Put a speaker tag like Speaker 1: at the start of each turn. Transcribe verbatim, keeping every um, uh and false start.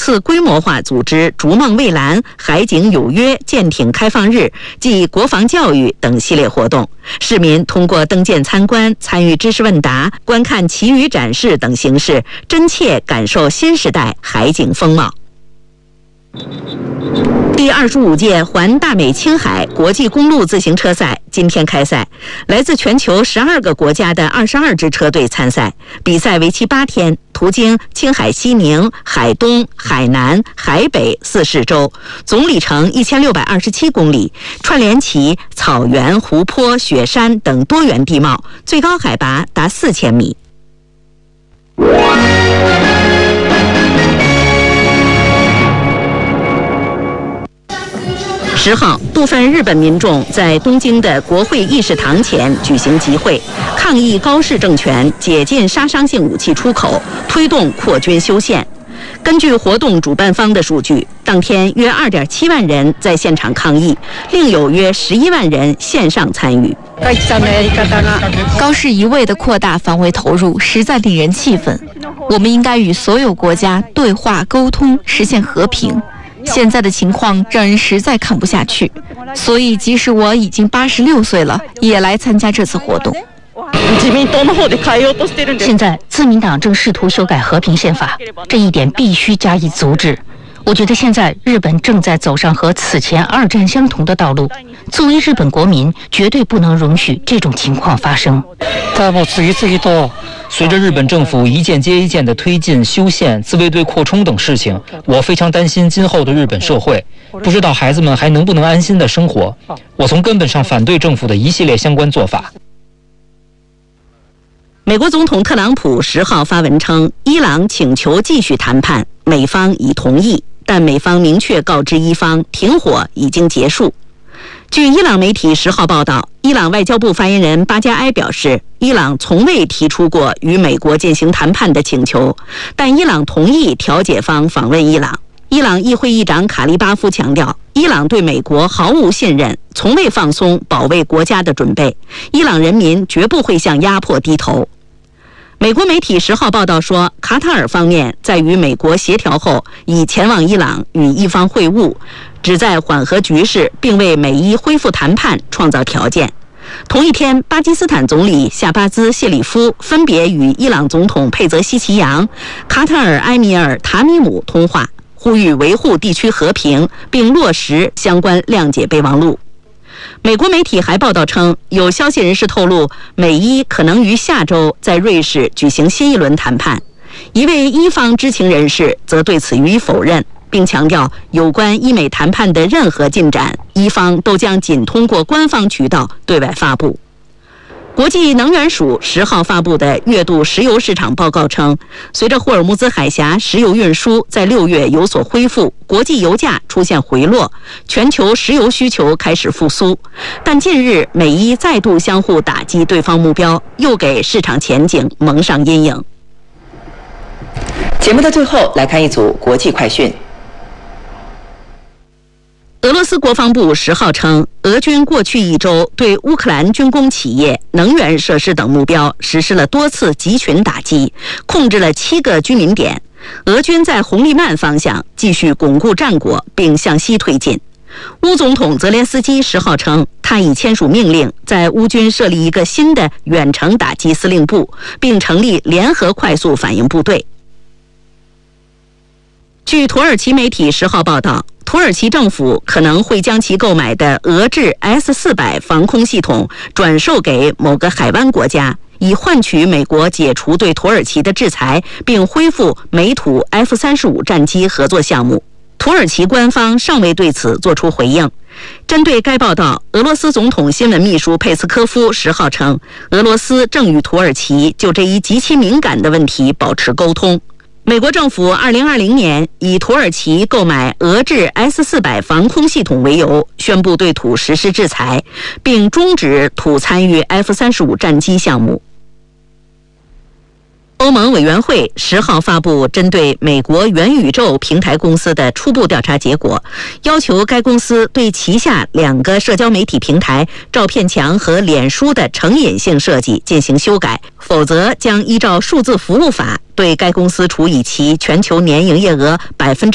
Speaker 1: 次规模化组织逐梦蔚蓝、海景有约舰艇开放日暨国防教育等系列活动，市民通过登舰参观、参与知识问答、观看旗语展示等形式，真切感受新时代海景风貌。第二十五届环大美青海国际公路自行车赛今天开赛，来自全球十二个国家的二十二支车队参赛，比赛为期八天，途经青海西宁、海东、海南、海北四市州，总里程一千六百二十七公里，串联起草原、湖泊、雪山等多元地貌，最高海拔达四千米。十号，部分日本民众在东京的国会议事堂前举行集会，抗议高市政权解禁杀伤性武器出口，推动扩军修宪。根据活动主办方的数据，当天约 二点七万人在现场抗议，另有约十一万人线上参与。
Speaker 2: 高市一味的扩大防卫投入，实在令人气愤。我们应该与所有国家对话沟通，实现和平。现在的情况让人实在看不下去，所以即使我已经八十六岁了，也来参加这次活动。
Speaker 3: 现在自民党正试图修改和平宪法，这一点必须加以阻止。我觉得现在日本正在走上和此前二战相同的道路，作为日本国民，绝对不能容许这种情况发生。
Speaker 4: 随着日本政府一件接一件地推进修宪、自卫队扩充等事情，我非常担心今后的日本社会，不知道孩子们还能不能安心地生活。我从根本上反对政府的一系列相关做法。
Speaker 1: 美国总统特朗普十号发文称，伊朗请求继续谈判，美方已同意，但美方明确告知伊方，停火已经结束。据伊朗媒体十号报道，伊朗外交部发言人巴加埃表示，伊朗从未提出过与美国进行谈判的请求，但伊朗同意调解方访问伊朗。伊朗议会议长卡利巴夫强调，伊朗对美国毫无信任，从未放松保卫国家的准备，伊朗人民绝不会向压迫低头。美国媒体十号报道说，卡塔尔方面在与美国协调后，已前往伊朗与伊方会晤，旨在缓和局势，并为美伊恢复谈判创造条件。同一天，巴基斯坦总理夏巴兹·谢里夫分别与伊朗总统佩泽希奇扬、卡塔尔埃米尔塔米姆通话，呼吁维护地区和平，并落实相关谅解备忘录。美国媒体还报道称，有消息人士透露，美伊可能于下周在瑞士举行新一轮谈判。一位伊方知情人士则对此予以否认，并强调有关伊美谈判的任何进展，伊方都将仅通过官方渠道对外发布。国际能源署十号发布的月度石油市场报告称，随着霍尔木兹海峡石油运输在六月有所恢复，国际油价出现回落，全球石油需求开始复苏。但近日美伊再度相互打击对方目标，又给市场前景蒙上阴影。节目的最后，来看一组国际快讯。俄罗斯国防部十号称，俄军过去一周对乌克兰军工企业、能源设施等目标实施了多次集群打击，控制了七个居民点。俄军在红利曼方向继续巩固战果，并向西推进。乌总统泽连斯基十号称，他已签署命令，在乌军设立一个新的远程打击司令部，并成立联合快速反应部队。据土耳其媒体十号报道，土耳其政府可能会将其购买的俄制 S 四百 防空系统转售给某个海湾国家，以换取美国解除对土耳其的制裁，并恢复美土 F 三十五 战机合作项目。土耳其官方尚未对此作出回应。针对该报道，俄罗斯总统新闻秘书佩斯科夫十号称，俄罗斯正与土耳其就这一极其敏感的问题保持沟通。美国政府二零二零年以土耳其购买俄制 S 四百 防空系统为由，宣布对土实施制裁，并终止土参与 F 三十五 战机项目。欧盟委员会十号发布针对美国元宇宙平台公司的初步调查结果，要求该公司对旗下两个社交媒体平台照片墙和脸书的成瘾性设计进行修改，否则将依照数字服务法对该公司处以其全球年营业额百分之